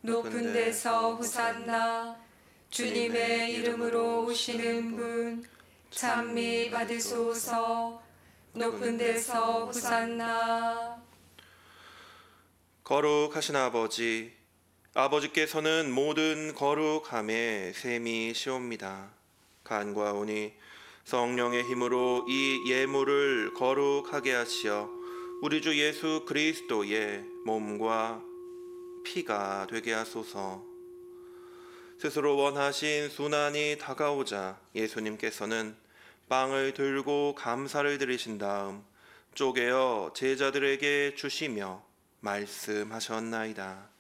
높은 데서 호산나. 주님의 이름으로 오시는 분 찬미 받으소서. 높은 데서 호산나. 거룩하신 아버지, 아버지께서는 모든 거룩함에 셈이시옵니다. 간과오니 성령의 힘으로 이 예물을 거룩하게 하시어 우리 주 예수 그리스도의 몸과 피가 되게 하소서. 스스로 원하신 순환이 다가오자 예수님께서는 빵을 들고 감사를 드리신 다음 쪼개어 제자들에게 주시며 말씀하셨나이다.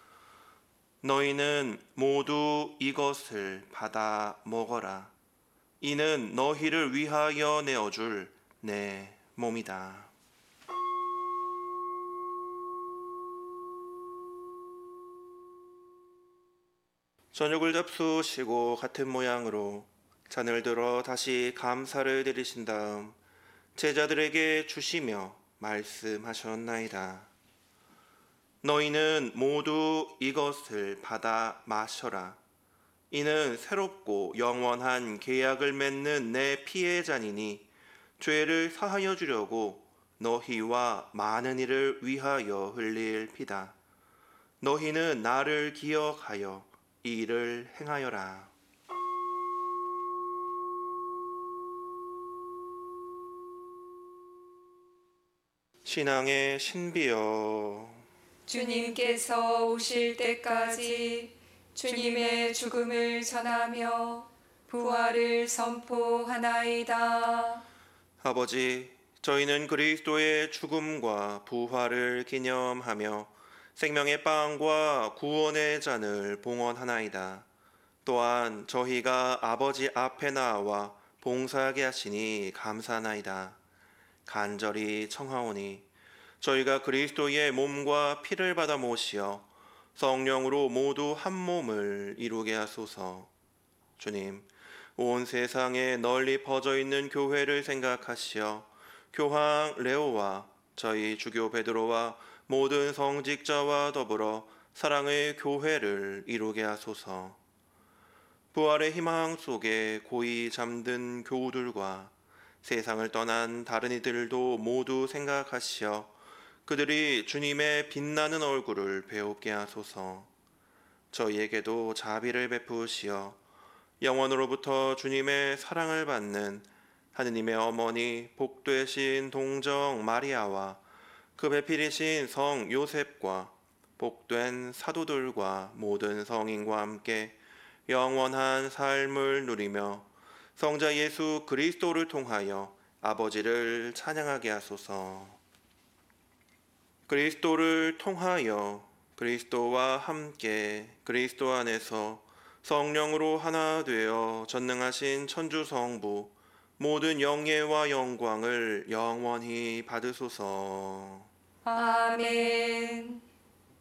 너희는 모두 이것을 받아 먹어라. 이는 너희를 위하여 내어줄 내 몸이다. 저녁을 잡수시고 같은 모양으로 잔을 들어 다시 감사를 드리신 다음 제자들에게 주시며 말씀하셨나이다. 너희는 모두 이것을 받아 마셔라. 이는 새롭고 영원한 계약을 맺는 내 피의 잔이니 죄를 사하여 주려고 너희와 많은 이를 위하여 흘릴 피다. 너희는 나를 기억하여 이 일을 행하여라. 신앙의 신비여, 주님께서 오실 때까지 주님의 죽음을 전하며 부활을 선포하나이다. 아버지, 저희는 그리스도의 죽음과 부활을 기념하며 생명의 빵과 구원의 잔을 봉헌하나이다. 또한 저희가 아버지 앞에 나와 봉사하게 하시니 감사하나이다. 간절히 청하오니 저희가 그리스도의 몸과 피를 받아 모시어 성령으로 모두 한 몸을 이루게 하소서. 주님, 온 세상에 널리 퍼져 있는 교회를 생각하시어 교황 레오와 저희 주교 베드로와 모든 성직자와 더불어 사랑의 교회를 이루게 하소서. 부활의 희망 속에 고이 잠든 교우들과 세상을 떠난 다른 이들도 모두 생각하시어 그들이 주님의 빛나는 얼굴을 배우게 하소서. 저희에게도 자비를 베푸시어 영원으로부터 주님의 사랑을 받는 하느님의 어머니 복되신 동정 마리아와 그 배필이신 성 요셉과 복된 사도들과 모든 성인과 함께 영원한 삶을 누리며 성자 예수 그리스도를 통하여 아버지를 찬양하게 하소서. 그리스도를 통하여 그리스도와 함께 그리스도 안에서 성령으로 하나 되어 전능하신 천주 성부 모든 영예와 영광을 영원히 받으소서. 아멘.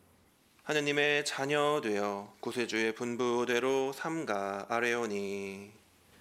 하느님의 자녀 되어 구세주의 분부대로 삼가 아뢰오니